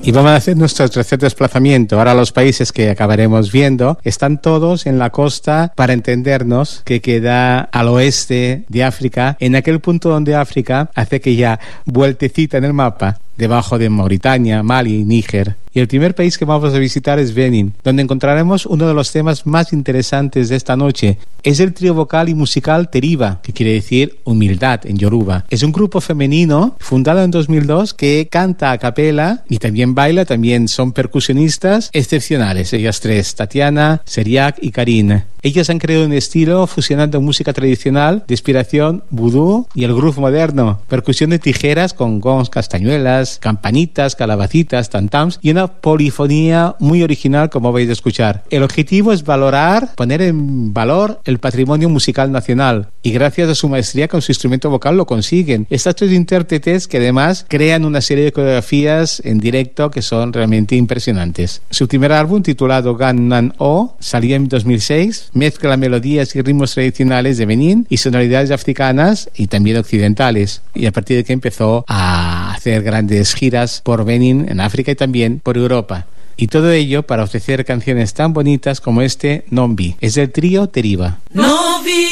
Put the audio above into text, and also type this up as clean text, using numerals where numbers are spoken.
Y vamos a hacer nuestro tercer desplazamiento. Ahora los países que acabaremos viendo están todos en la costa, para entendernos, que queda al oeste de África, en aquel punto donde África hace aquella vueltecita en el mapa, debajo de Mauritania, Mali y Níger. Y el primer país que vamos a visitar es Benin, donde encontraremos uno de los temas más interesantes de esta noche. Es el trío vocal y musical Teriba, que quiere decir humildad en Yoruba. Es un grupo femenino fundado en 2002 que canta a capela y también baila, también son percusionistas excepcionales. Ellas tres, Tatiana, Seriak y Karine. Ellas han creado un estilo fusionando música tradicional de inspiración vudú y el groove moderno, percusión de tijeras con gongs, castañuelas, campanitas, calabacitas, tam-tams y una polifonía muy original, como vais a escuchar. El objetivo es poner en valor el patrimonio musical nacional, y gracias a su maestría con su instrumento vocal lo consiguen. Estas tres intérpretes que además crean una serie de coreografías en directo que son realmente impresionantes. Su primer álbum, titulado Gannan O, salió en 2006, mezcla melodías y ritmos tradicionales de Benín y sonoridades africanas y también occidentales, y a partir de que empezó a hacer grandes giras por Benín, en África y también por Europa. Y todo ello para ofrecer canciones tan bonitas como este Nombi. Es del trío Teriba. Nombi.